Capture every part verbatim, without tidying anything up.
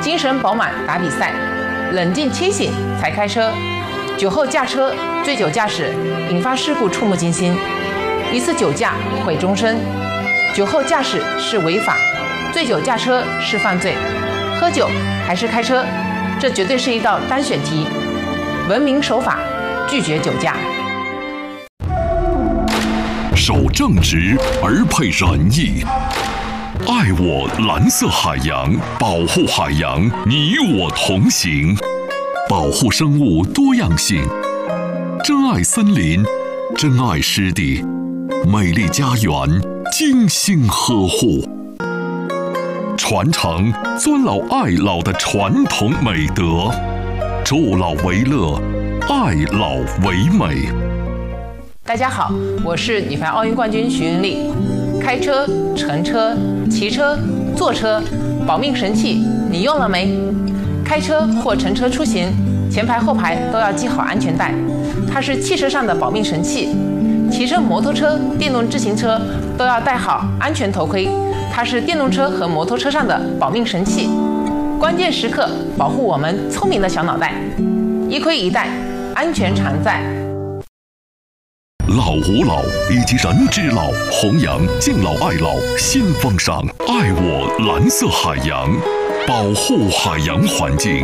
精神饱满打比赛，冷静清醒才开车。酒后驾车、醉酒驾驶引发事故触目惊心，一次酒驾毁终身。酒后驾驶是违法，醉酒驾车是犯罪。喝酒还是开车，这绝对是一道单选题。文明守法，拒绝酒驾。 守正直而配仁义，爱我蓝色海洋，保护海洋，你我同行。保护生物多样性，珍爱森林，珍爱湿地，美丽家园，精心呵护，传承尊老爱老的传统美德，助老为乐，爱老为美。 大家好，我是女排奥运冠军徐云丽。开车、乘车、骑车、坐车，保命神器你用了没？开车或乘车出行，前排后排都要系好安全带，它是汽车上的保命神器。骑乘摩托车、电动自行车都要戴好安全头盔，它是电动车和摩托车上的保命神器。关键时刻保护我们聪明的小脑袋，一盔一带，安全常在。 老吾老以及人之老，弘扬敬老爱老新风尚，爱我蓝色海洋，保护海洋环境。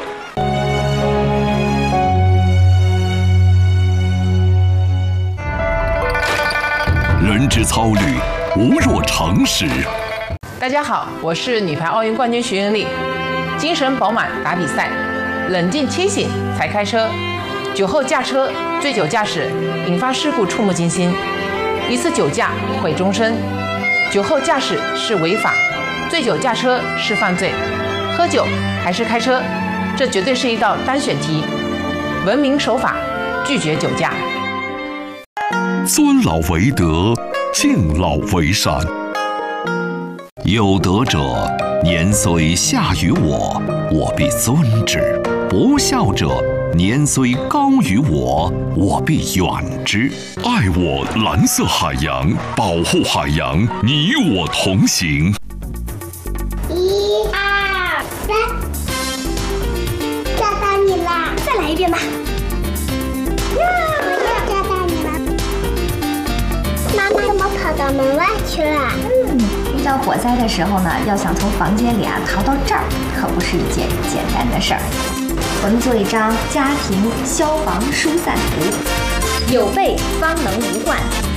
人之操履，无若长矢。 大家好，我是女排奥运冠军徐云丽。精神饱满打比赛，冷静清醒才开车。酒后驾车、醉酒驾驶引发事故触目惊心，一次酒驾毁终身。酒后驾驶是违法，醉酒驾车是犯罪。喝酒还是开车，这绝对是一道单选题。文明守法，拒绝酒驾。 尊老为德，敬老为善。有德者，年虽下于我，我必尊之；不孝者，年虽高于我，我必远之。爱我蓝色海洋，保护海洋，你我同行。 一二三，抓到你啦！再来一遍吧。抓到你了！妈妈怎么跑到门外去了？ 嗯，遇到火灾的时候呢，要想从房间里啊逃到这儿，可不是一件简单的事儿。我们做一张家庭消防疏散图，有备方能无患。